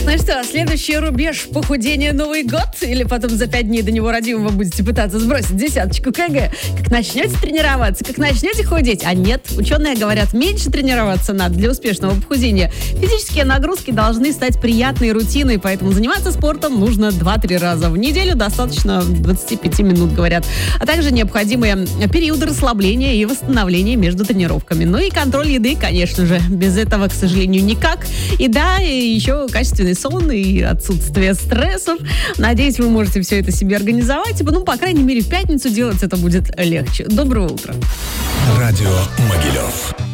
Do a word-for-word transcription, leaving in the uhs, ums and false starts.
Ну что, следующий рубеж похудения Новый год? Или потом за пять дней до него родимого будете пытаться сбросить десяточку КГ? Как начнете тренироваться, как начнете худеть? А нет, ученые говорят, меньше тренироваться надо для успешного похудения. Физические нагрузки должны стать приятной рутиной, поэтому заниматься спортом нужно два-три раза в неделю, достаточно двадцать пять минут, говорят. А также необходимые периоды расслабления и восстановления между тренировками. Ну и контроль еды, конечно же. Без этого, к сожалению, никак. И да, и еще качественный сон и отсутствие стрессов. Надеюсь, вы можете все это себе организовать. Ну, по крайней мере, в пятницу делать это будет легче. Доброе утро. Радио Могилев.